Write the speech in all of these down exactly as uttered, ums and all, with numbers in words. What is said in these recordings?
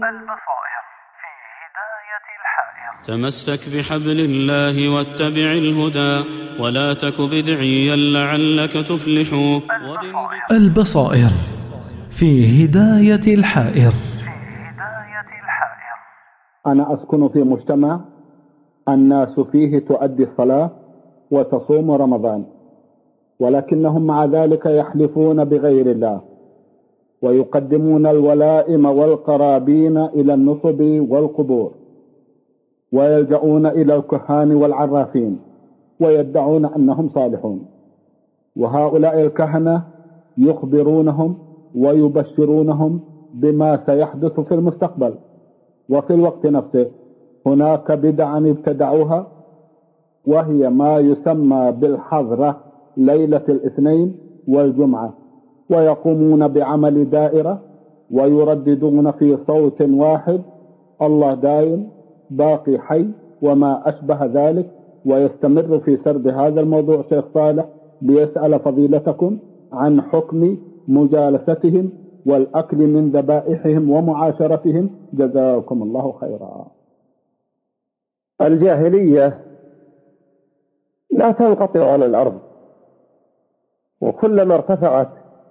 البصائر في هداية الحائر. تمسك بحبل الله واتبع الهدى ولا تك بدعيا لعلك تفلح. البصائر في هداية الحائر. أنا أسكن في مجتمع الناس فيه تؤدي الصلاة وتصوم رمضان، ولكنهم مع ذلك يحلفون بغير الله ويقدمون الولائم والقرابين إلى النصب والقبور، ويلجؤون إلى الكهان والعرافين ويدعون أنهم صالحون. وهؤلاء الكهنة يخبرونهم ويبشرونهم بما سيحدث في المستقبل، وفي الوقت نفسه هناك بدعا ابتدعوها، وهي ما يسمى بالحضرة ليلة الاثنين والجمعة، ويقومون بعمل دائرة ويرددون في صوت واحد الله دائم باقي حي وما أشبه ذلك. ويستمر في سرد هذا الموضوع شيخ صالح ليسأل فضيلتكم عن حكم مجالستهم والأكل من ذبائحهم ومعاشرتهم، جزاكم الله خيرا. الجاهلية لا تنقطع عن الأرض، وكلما ارتفعت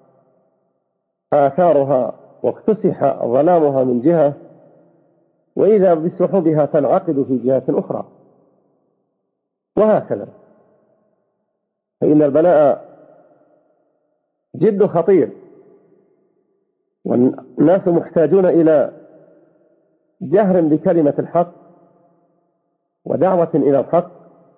آثارها واكتسح ظلامها من جهة، وإذا بسحبها تنعقد في جهة أخرى، وهكذا. فإن البلاء جد خطير، والناس محتاجون إلى جهر بكلمة الحق ودعوة إلى الحق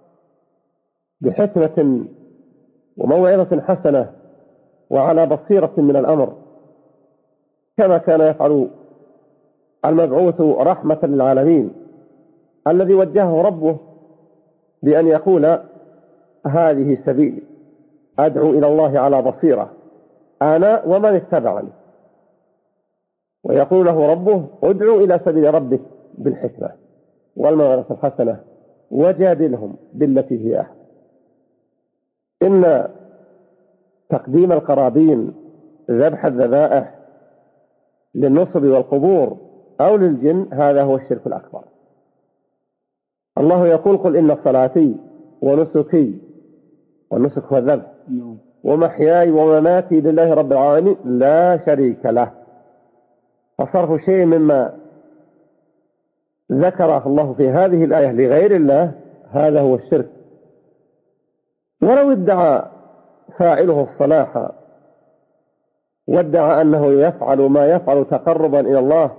بحكمة وموعظة حسنة وعلى بصيرة من الأمر، كما كان يفعل المبعوث رحمة للعالمين الذي وجهه ربه بأن يقول هذه سبيلي أدعو إلى الله على بصيرة أنا ومن اتبعني، ويقول له ربه ادعو إلى سبيل ربك بالحكمة والموعظة الحسنة وجادلهم بالتي هي أحسن. إن تقديم القرابين ذبح الذبائح للنصب والقبور أو للجن هذا هو الشرك الأكبر. الله يقول قل إن صلاتي ونسكي، والنسك هو الذبح، ومحياي ومماتي لله رب العالمين لا شريك له. فصرف شيء مما ذكره الله في هذه الآية لغير الله هذا هو الشرك. ولو ادعى فاعله الصلاح وادعى أنه يفعل ما يفعل تقربا إلى الله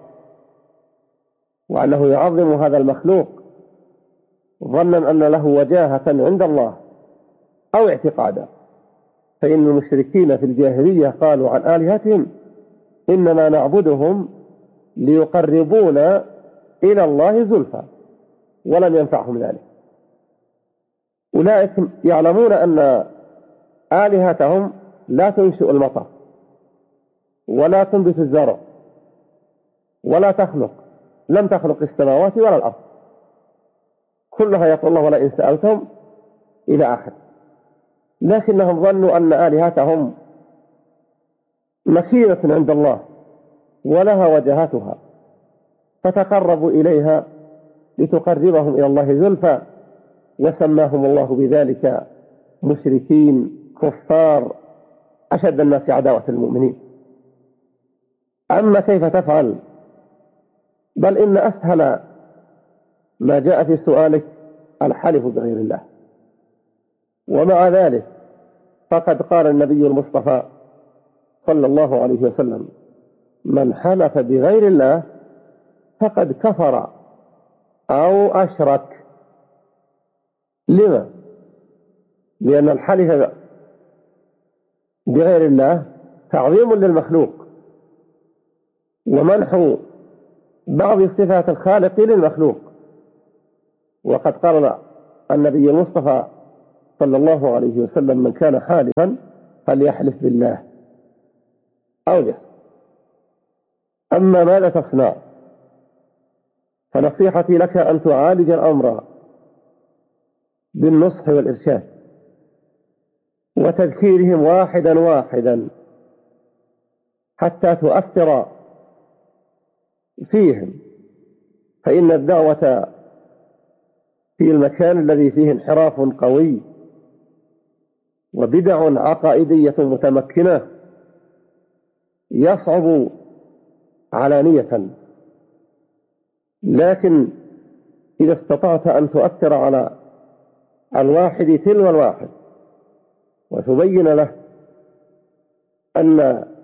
وأنه يعظم هذا المخلوق ظنا أن له وجاهة عند الله أو اعتقادا، فإن المشركين في الجاهلية قالوا عن آلهتهم إنما نعبدهم ليقربونا إلى الله زلفى، ولم ينفعهم ذلك. أولئك يعلمون أن آلهتهم لا تنشئ المطر ولا تنبت الزرع ولا تخلق، لم تخلق السماوات ولا الأرض، كلها يقول الله ولئن سألتهم إلى آخر. لكنهم ظنوا أن آلهتهم مكينة عند الله ولها وجهاتها، فتقربوا إليها لتقربهم إلى الله زلفى، وسماهم الله بذلك مشركين كفار أشد الناس عداوة المؤمنين. أما كيف تفعل؟ بل إن أسهل ما جاء في سؤالك الحلف بغير الله، ومع ذلك فقد قال النبي المصطفى صلى الله عليه وسلم من حلف بغير الله فقد كفر أو أشرك. لما؟ لأن الحلف بغير الله تعظيم للمخلوق ومنح بعض صفات الخالق للمخلوق. وقد قال النبي المصطفى صلى الله عليه وسلم من كان حالفا فليحلف بالله أو يصمت. أما ماذا تصنع؟ فنصيحتي لك أن تعالج الأمر بالنصح والإرشاد وتذكيرهم واحدا واحدا حتى تؤثر فيهم، فإن الدعوة في المكان الذي فيه انحراف قوي وبدع عقائدية متمكنة يصعب علانية، لكن إذا استطعت أن تؤثر على الواحد تلو الواحد وتبين له أن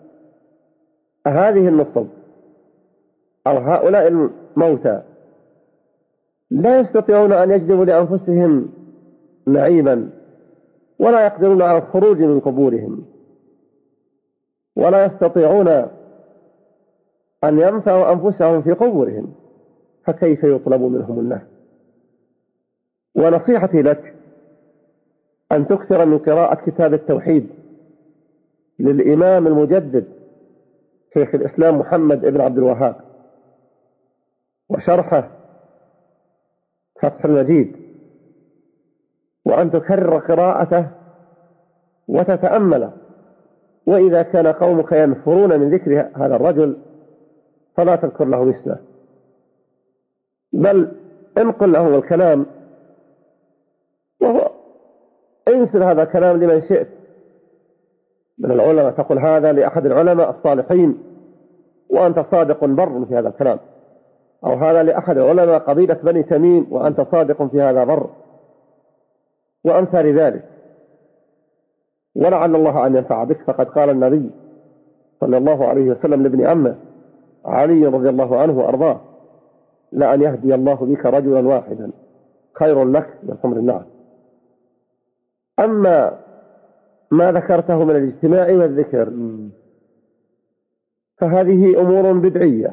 هذه النصب أو هؤلاء الموتى لا يستطيعون أن يجلبوا لأنفسهم نعيما، ولا يقدرون على الخروج من قبورهم، ولا يستطيعون أن ينفعوا أنفسهم في قبورهم، فكيف يطلب منهم النفع؟ ونصيحتي لك أن تكثر من قراءة كتاب التوحيد للإمام المجدد شيخ الإسلام محمد بن عبد الوهاب، وشرحه فتح المجيد، وأن تكرر قراءته وتتأمله. وإذا كان قومك ينفرون من ذكر هذا الرجل فلا تذكر له اسمه، بل انقل لهم الكلام وهو انسل هذا الكلام لمن شئت من العلماء، تقول هذا لأحد العلماء الصالحين وأنت صادق بر في هذا الكلام، أو هذا لأحد علماء قبيلة بني تميم وأنت صادق في هذا بر، وأمثال ذلك، ولعل الله أن ينفع بك. فقد قال النبي صلى الله عليه وسلم لابن عمه علي رضي الله عنه وأرضاه: لأن يهدي الله بك رجلا واحدا خير لك من حمر النعم. أما ما ذكرته من الاجتماع والذكر فهذه أمور بدعية،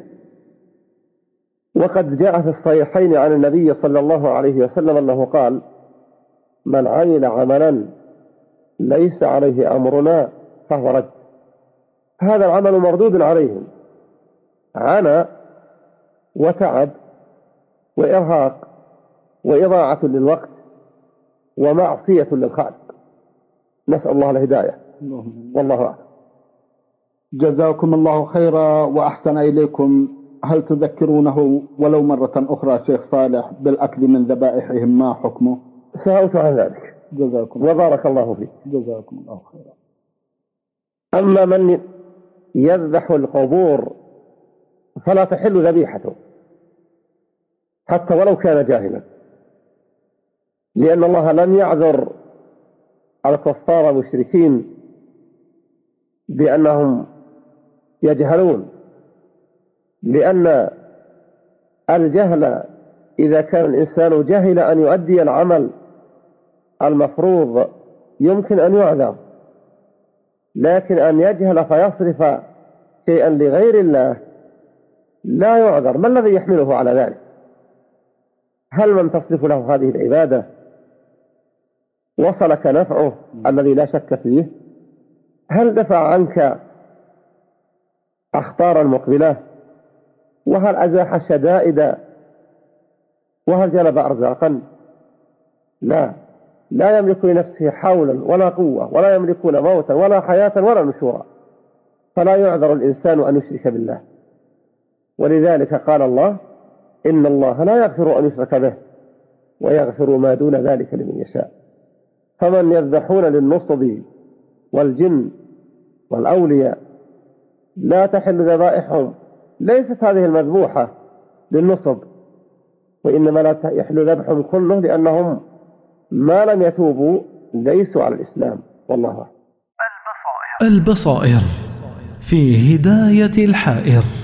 وقد جاء في الصحيحين عن النبي صلى الله عليه وسلم أنه قال: من عمل عملا ليس عليه أمرنا فهو رد. هذا العمل مردود عليهم، عنا وتعب وإرهاق وإضاعة للوقت ومعصية للخالق. نسأل الله الهداية، والله أعلم. جزاكم الله خيرا وأحسن إليكم. هل تذكرونه ولو مرة أخرى شيخ صالح بالأكل من ذبائحهم ما حكمه؟ سألت عن ذلك. جزاكم وبارك الله فيك. جزاكم الله خيرا. أما من يذبح القبور فلا تحل ذبيحته حتى ولو كان جاهلا، لأن الله لم يعذر الكفار المشركين بأنهم يجهلون، لأن الجهل إذا كان الإنسان جهل أن يؤدي العمل المفروض يمكن أن يعذر، لكن أن يجهل فيصرف شيئا لغير الله لا يعذر. ما الذي يحمله على ذلك؟ هل من تصرف له هذه العبادة وصلك نفعه الذي لا شك فيه؟ هل دفع عنك أخطار المقبلة؟ وهل أزاح شدائد؟ وهل جلب أرزاقا؟ لا، لا يملك لنفسه حولا ولا قوة، ولا يملكون موتا ولا حياة ولا نشورا، فلا يعذر الإنسان أن يشرك بالله. ولذلك قال الله: إن الله لا يغفر أن يشرك به ويغفر ما دون ذلك لمن يشاء. فمن يذبحون للنصب والجن والأولياء لا تحل ذبائحهم. ليست هذه المذبوحة للنصب، وإنما لا يحل ذبحهم كله، لأنهم ما لم يتوبوا ليسوا على الإسلام. والله أعلم. البصائر في هداية الحائر.